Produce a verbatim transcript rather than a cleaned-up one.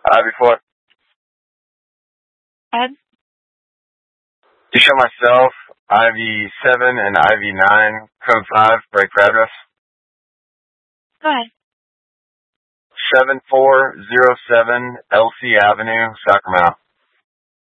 I V four. Ed? You show myself, I V seven and I V nine, code five, break for address. Go ahead. seven four zero seven L C Avenue, Sacramento.